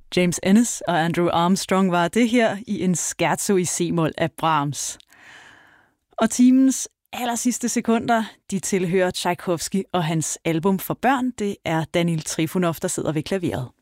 James Ennis og Andrew Armstrong var det her i en scherzo i C-mol af Brahms. Og timens allersidste sekunder, de tilhører Tchaikovsky og hans album for børn. Det er Daniil Trifonov, der sidder ved klaveret.